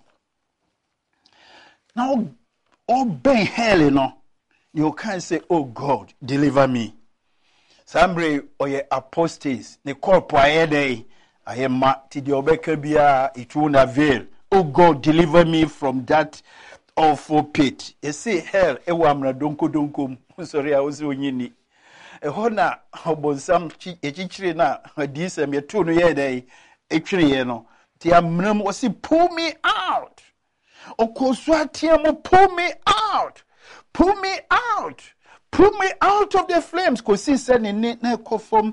Now, all ben hell, you can't say, oh God, deliver me. Sambre or ye apostates, ne corpo aede, I am ma ti di obekebia, it won't avail. Oh God, deliver me from that awful pit. You see, hell, ewamra donko, sorry, I was unyini. A hona, obonsam chichiri na, disem, ye tunu yede, actually, ti amnum was pull me out. Okoswatiamo, pull me out. Pull me out. Pull me out of the flames. Kosi said in nekofom.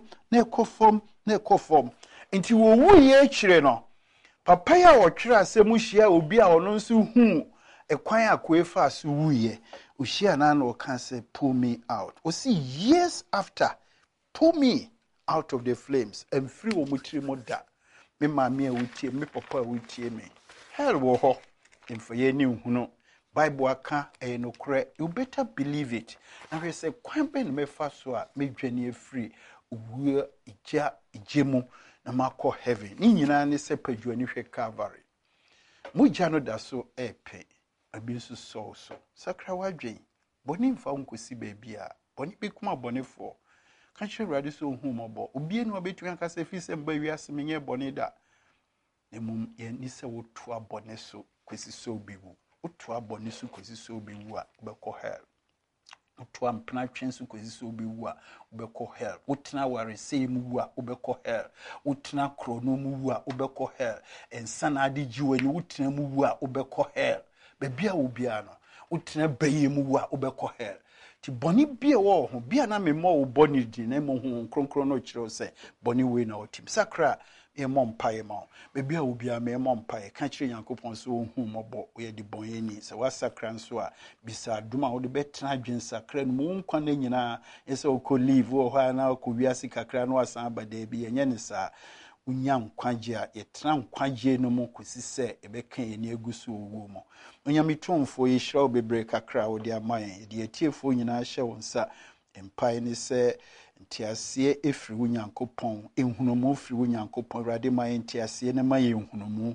Inti wo ye chire no. Papaya o chira se mushia obi a ono nso hu ekwan akwefa so wuye. Ushia na no kan say pull me out. O see years after pull me out of the flames and free wo mutiri moda. Me mama wutie, me papa wutie me. Hell wo ho. In for ye new huno Bible aka no kre you better believe it. Now we say kwan ben me fa so a me dwane free wu ija ijemu na makọ heaven ni nyina ne se padwani hwe Calvary mu ja no da so epe abi so so sakra wadwen boni mfa nkosi baabi a boni bi kuma bonefo ka hwe rade so hu mobo obi no obetu aka se fi se mba wiase menye boni da emum ye ni se wotu abone so kwesi so biwu wotu abone so kwesi so biwu a obekọ hell wotu ampna twen so kwesi so biwu a obekọ hell wotena ware sei mu a obekọ hell wotena krono mu a obekọ hell ensana ade jiwani wotena mu a obekọ hell bebia obia no wotena baye mu a obekọ hell ti boni bia wo ho bia na memmo wo boni di na mo ho kronkron no kire se boni we na otim sakra e mompae ma bebia obia me mompae ka kire Yankopon so hu mobo we di bonyeni se wasakra nso a bisa duma wo de betena adwen sakra no mu nkwa na nyina ese okọ live wo ha na okọ wiase kakra no asan abada bi enye ne sa unya nkwaje a yetena nkwaje no mu kosi se ebeka eni egusu owo mo onyamitomfo yi hira obebre kakra wo de amayen de etiefo nyina hye wonsa empai ne se ntiasie efiri Nyankopon enhunumu firi Nyankopon rade mayen ntiasie ne mayen enhunumu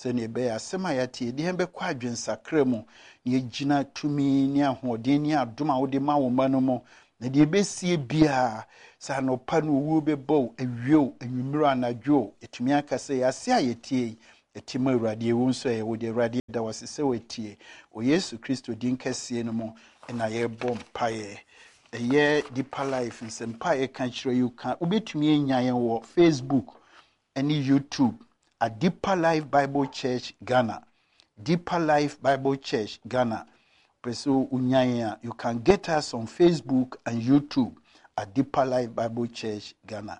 sɛnea ɛbɛyɛ asɛm a yɛate yɛde bɛkɔ adwensakra mu na yɛgyina tumi ne ahoɔden ne adom a wode ma wo ma no mu na deɛ ɛbɛsie biara sɛ anɔpa no owuo bɛbɔ wo awie o anwummerɛ anadwo o ɛtumi aka sɛ yɛase a yɛtie yi ɛtim awurade ɛwu nso a yɛwɔ de awurade da wase sɛ wɔatie o Yesu Kristo din kɛseɛ no mu na yɛrebɔ mpaeɛ ɛyɛ Deeper Life nsɛmpa a yɛka kyerɛ you ka wobɛtumi anya yɛn wɔ Facebook ne YouTube at Deeper Life Bible Church Ghana. Deeper Life Bible Church Ghana. So you can get us on Facebook and YouTube at Deeper Life Bible Church Ghana.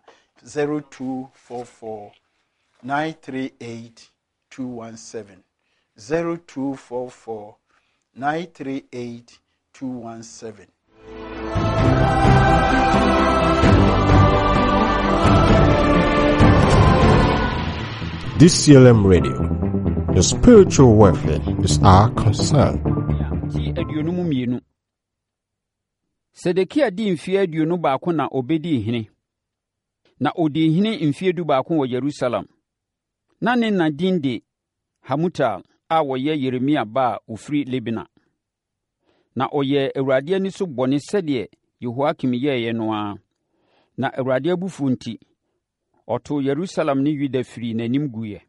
0244 938 217. 0244 938 217. DCLM Radio. Your spiritual welfare is our concern. Sedekia di mfie aduonu baako na obedi hene. Na odi hene mfie du baako wɔ Jerusalem. Na ne na din de Hamutal a wɔyɛ Yeremia ba ofiri Libna. Na ɔyɛ Awurade ani so bɔne sɛdeɛ Yehoakim yɛɛ no a. Na Awurade abufu nti ɔto Yerusalem ne Yuda firi n'anim guiɛ.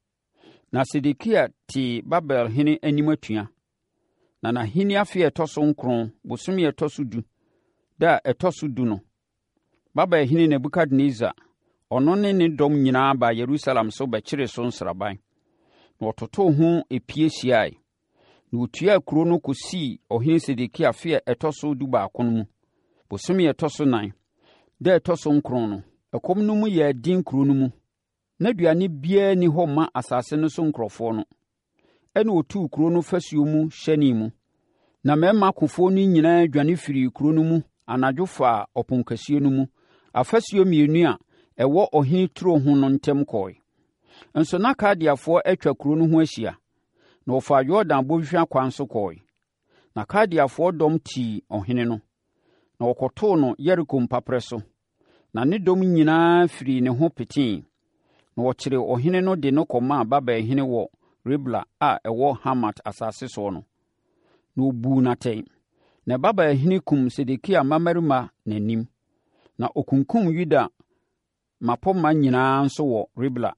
Na Sedekia te Babel hene anim atua. Na n'ahenni afe ɛtɔ so nkron bosome ɛtɔ so du da ɛtɔ so du no. Babel hene Nebukadnezar ɔno ne dɔm nyinaa ba Yerusalem so bɛkyere so nsraban. Na ɔtotoo ho epie hyiae. Na otua kuro no kɔsii ɔhene Sedekia afe ɛtɔ so du baako no mu. Bosome ɛtɔ so nan da ɛtɔ so nkron no. Ɛkɔm no mu yɛ din kuro no mu. Na aduane biara ni hɔ ma asase no so nkurɔfoɔ no. Ɛna otuu kuro no fasuo mu hyɛne mu. Na mmarima akofoɔ no nyinaa dwane firi kuro no mu anadwo faa ɔpon kɛseɛ no mu. Afasuo mmienu a ɛwɔ ɔhene turo ho no ntam kɔe. Nso na Kaldeafoɔ atwa kuro no ho ahyia. Na wɔfaa Yordan bɔnhwa kwan so kɔe. Na Kaldeafoɔ dɔm tii ɔhene no. Na wɔkɔtoo no Yeriko mpaprɛ so. Na ne dɔm nyinaa firi ne ho petee. Na wɔkyere ɔhene no de no kɔmaa Babel hene wɔ Ribla a ɛwɔ Hamat asase so no. Na obu n'atɛn. Na Babel hene kum Sedekia mmamarima n'anim. Na okunkum Yuda mapɔma nyinaa nso wɔ Ribla.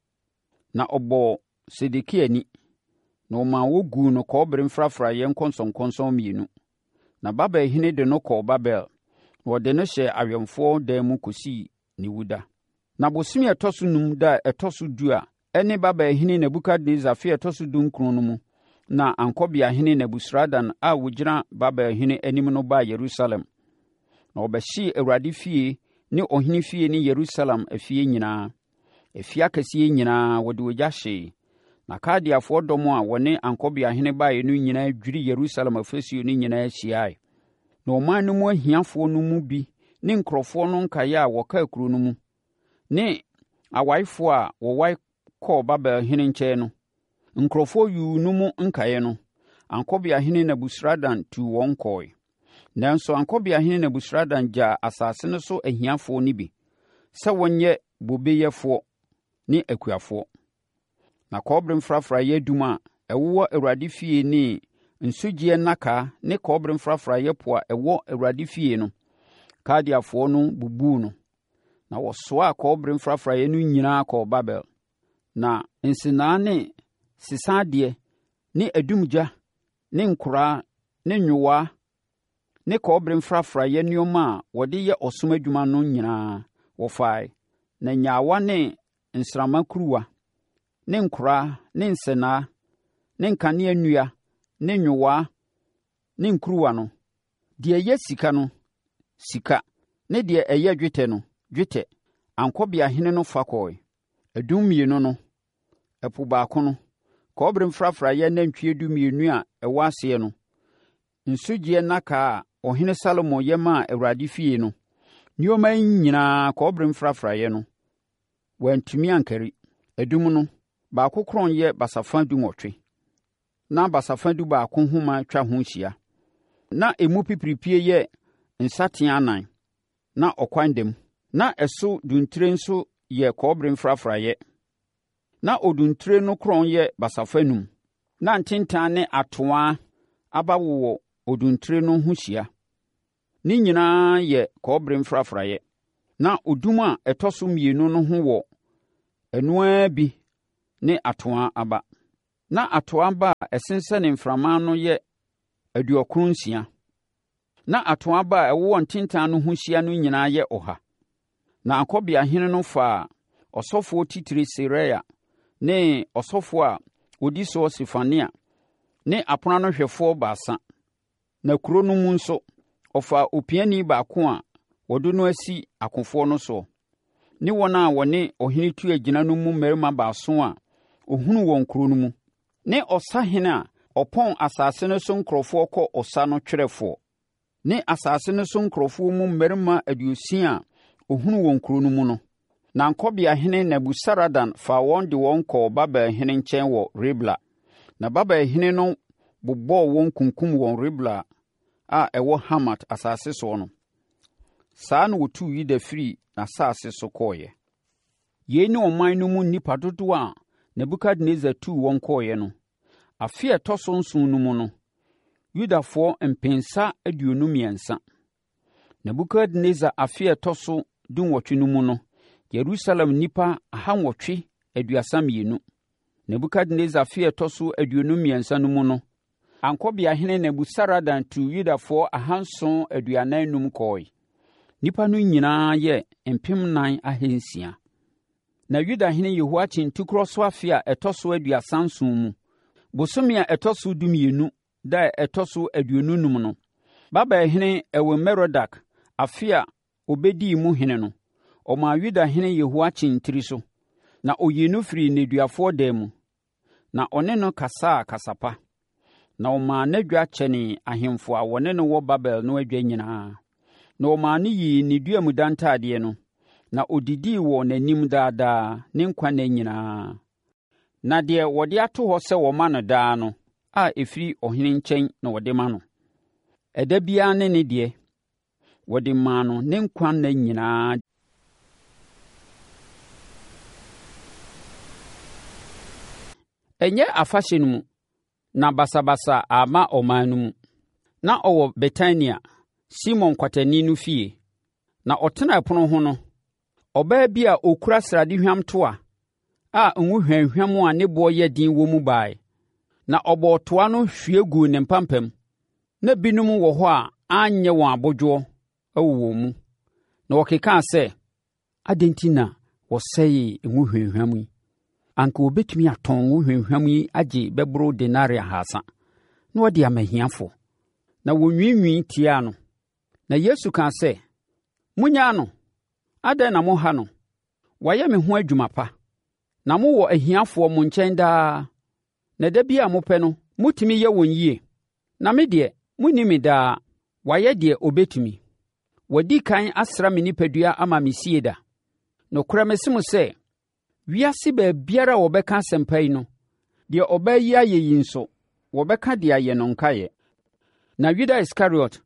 Na ɔbɔ Sedekia ni. Na ɔma wogu no kɔbere mfrafraeɛ nkɔnsɔnkɔnsɔn mmienu. Na Babel hene de no kɔɔ Babel. Na wɔde no hyɛ awɛmfoɔ dan mu kɔsii ne wuda. Na bosome ɛtɔ so num da ɛtɔ so du a ɛne Babel hene Nebukadnezar fe ɛtɔ so dunkron no mu. Na Ankɔbea hene Nebusaradan a wogyina Babel hene anim no baa Yerusalem. Na ɔbɛhyee Awurade fie ne ɔhene fie ne Yerusalem afie nyinaa. Afie akɛseɛ nyinaa wɔde ogya hyee. Na Kaldeafoɔ dɔm a wɔne Ankɔbea hene baeɛ no nyinaa dwiri Yerusalem afasuo no nyinaa hyiae. Na ɔman no mu ahiafoɔ no mu bi ne nkurɔfoɔ no nkaeɛ a wɔkaa kuro no mu ne awaefoɔ a wɔwae kɔɔ Babel hene nkyɛn no. Nkurɔfoɔ yuu no mu nkaeɛ no, Ankɔbea hene Nebusaradan tuu wɔn kɔe. Nanso Ankɔbea hene Nebusaradan gyaa asase no so ahiafoɔ no bi, sɛ wɔnyɛ bobeyɛfoɔ ne akuafoɔ. Na kɔbere mfrafraeɛ dum a ɛwowɔ Awurade fie ne nsogyeɛ nnaka ne kɔbere mfrafraeɛ po a ɛwɔ Awurade fie no, Kaldeafoɔ no bubuu no. Na wɔsoaa kɔbere mfrafraeɛ no nyinaa kɔɔ Babel. Na nsenaa ne sisadeɛ ne adumgya ne nkoraa ne nwowaa ne kɔbere mfrafraeɛ nneɛma a wɔde yɛ ɔsom adwuma no nyinaa wɔfae. Na nyaawa ne nsrama kuruwa ne nkoraa ne nsenaa ne nkanea nnua ne nwowaa ne nkuruwa no, deɛ ɛyɛ sika no, sika, ne deɛ ɛyɛ dwetɛ no, dwetɛ. Ankɔbea hene no fa kɔe. Adum mmienu no, ɛpo baako no, kɔbere mfrafraeɛ nantwie dumienu a ɛwɔ aseɛ no, nsogyeɛ nnaka a ɔhene Salomo yɛ maa Awurade fie no, nneɛma yi nyinaa kɔbere mfrafraeɛ no, wɔantumi ankari. Adum no, baako korɔn yɛ basafa 18, na basafa du baako homa twa ho hyia. Na emu pipiripie yɛ nsateaa 4, na ɔkwan dam. Na ɛso duntire nso yɛ kɔbere mfrafraeɛ. Na oduntire no kron yɛ basafa num. Na ntentan ne atoa aba wowɔ oduntire no ho hyia. Ne nyinaa yɛ kɔbere mfrafraeɛ. Na odum a ɛtɔ so mmienu no ho wɔ ɛno ara bi ne atoa aba. Na atoa aba a ɛsensɛne mframa no yɛ 96. Na atoa aba a ɛwowɔ ntentan no ho hyia no nyinaa yɛ 100. Na akɔbeahene no faa ɔsɔfoɔ titire Seraia ne ɔsɔfoɔ a ɔdi soɔ Sefania ne aponoanohwɛfoɔ 3. Na kuro no mu nso, ɔfaa opiani baako a wɔde no asi akofoɔ no soɔ, ne wɔn a wɔne ɔhene tu agyina no mu mmarima 7 a ɔhunu wɔn kuro no mu, ne ɔsahene a ɔpɔn asase no so nkurɔfoɔ kɔ ɔsa no twerɛfoɔ, ne asase no so nkurɔfoɔ mu mmarima 60 a ɔhunu wɔn kuro no mu no. Na nkɔbeahene Nebusaradan faa wɔn de wɔn kɔɔ Babelhene nkyɛn wɔ Ribla. Na Babelhene no bobɔɔ wɔn kunkum wɔn Ribla a ɛwɔ Hamat asase soɔ no. Saa na wɔtuu Yuda firi n'asase so kɔɔeɛ. Yei ne ɔman no mu nnipa dodoɔ a Nebukadnessar tuu wɔn kɔɔeɛ no. Afe a ɛtɔ so 7 no mu no, Yudafoɔ 323. Nebukadnessar afe a ɛtɔ so 18 no mu no, Yerusalem nnipa 832. Nebukadnessar afe a ɛtɔ so 23 no mu no, ankɔbeahene Nebusaradan tuu Yudafoɔ 745 kɔɔe. Nnipa no nyinaa yɛ 4,600. Na Yudahene Yehoiakyin tukorɔ so afe a ɛtɔ so 37 mu, bosome a ɛtɔ so 12 da a ɛtɔ so 55 no, Babelhene Ewil-Merodak afe a obɛdii mu hene no, ɔmaa Yudahene Yehoiakyin tiri so, na ɔyii no firi nneduafoɔ dan mu, na ɔne no kasaa kasapa, na ɔmaa n'adwa kyɛnee ahemfo a wɔne no wɔ Babel no adwa nyinaa, na ɔmaa no yii ne duamu dantadeɛ no, na ɔdidii wɔ n'anim daadaa ne nkwa nna nyinaa. Na deɛ wɔde ato hɔ sɛ wɔma no daa no, a ɛfiri ɔhene nkyɛn na wɔde ma no. Ɛda biara ne ne deɛ, wɔde maa no ne nkwa nna nyinaa. Ɛnyɛ afahyɛ no mu, na basabasa ama ɔman no mu. Na ɔwɔ Betania, Simon kwatani no fie. Na ɔtena ɛpono ho no, ɔbaa bi a ɔkura sradehwam toa a nwuhwanhwam a ne boɔ yɛ den wɔ mu bae. Na ɔbɔɔ toa no hwie guu ne mpampam. Na binom wɔ hɔ a anyɛ wɔn abodwoɔ wɔ mu. Na wɔkekaa sɛ, adɛn nti na wɔsɛee nwuhwanhwam yi? Anka wɔbɛtumi atɔn nwuhwanhwam yi agye bɛboro denare 300 na wɔde ama ahiafoɔ. Na wɔnwiinwii tiaa no. Na Yesu kaa sɛ, monyaa no, adɛn na moha no? Wayɛ me ho adwuma pa. Na mowɔ ahiafoɔ mo nkyɛn daa. Na da bi a mopɛ no, motumi yɛ wɔn yie. Na me deɛ, monni me daa. Wayɛ deɛ obɛtumi. Wadi kan asra me nipadua ama me sie da. Nokorɛ mese mo sɛ, wiase baabiara a wɔbɛka asɛmpa yi no, deɛ ɔbaa yi ayɛ yi nso, wɔbɛka de ayɛ no nkaeɛ. Na Yuda Iskariot,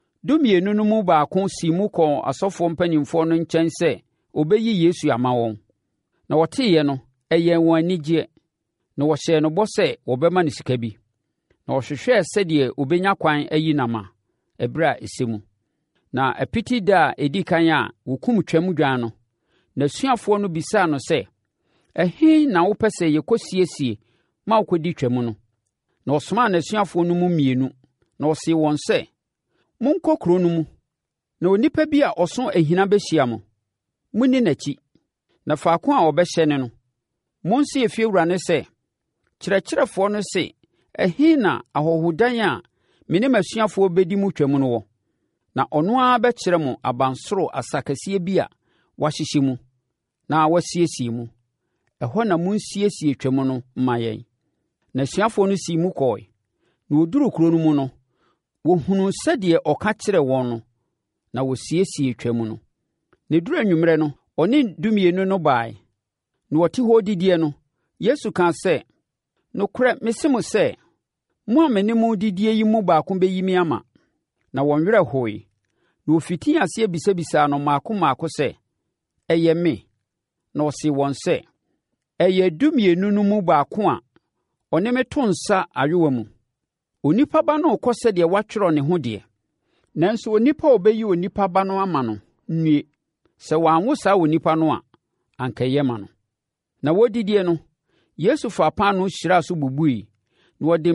12 no mu baako sii mu kɔɔ asɔfoɔ mpanimfoɔ no nkyɛn sɛ ɔbɛyi Yesu ama wɔn. Na wɔteeɛ no, ɛyɛɛ wɔn anigyeɛ. Na wɔhyɛɛ no bɔ sɛ wɔbɛma no sika bi. Na wɔhwehwɛɛ sɛdeɛ ɔbɛnya kwan ayi no ama ɛberɛ a ɛsɛ mu. Na apiti da a ɛdi kan a wɔkum Twam dwan no, n'asuafoɔ no bisaa no sɛ, ɛhe na wopɛ sɛ yɛkɔsiesie ma wokɔdi Twam no? Na ɔsomaa n'asuafoɔ no mu 2, na ɔsee wɔn sɛ, monkɔ kuro no mu, na onipa bi a ɔso ahina bɛhyia mo. Monni n'akyi, na faako a ɔbɛhyɛ ne no, monsi efiewura ne sɛ, kyerɛkyerɛfoɔ no se, ɛhe na ahɔhodan a me ne m'asuafoɔ bɛdi mu Twam no wɔ? Na ɔno ara bɛkyerɛ mo abansoro asakɛseɛ bi a wɔahyehyɛ mu, na wɔasiesie mu. Ɛhɔ na monsiesie Twam no mma yɛn. Na asuafoɔ no sii mu kɔɔe. Na wɔduruu kuro no mu no, wɔhunuu sɛdeɛ ɔka kyerɛɛ wɔn no, na wɔsiesie Twam no. Na ɛduru anwummerɛ no, ɔne 12 no baeɛ. Na wɔte hɔ didie no, Yesu kaa sɛ, nokorɛ mese mo sɛ, mo a me ne mo didie yi mu baako bɛyi me ama. Na wɔn werɛ hoe. Na wɔfitii aseɛ bisabisaa no maako maako sɛ, ɛyɛ me? Na ɔsee wɔn sɛ, ɛyɛ 12 no mu baako a ɔne me to nsa ayowa mu. Onipa Ba no rekɔ sɛdeɛ wɔatwerɛ ne ho deɛ. Nanso onipa a ɔbɛyi Onipa Ba no ama no nnue. Sɛ wɔanwo saa onipa no a, anka ɛyɛ ma no. Na wɔdidie no, Yesu faa paano hyiraa so bubui, na wɔde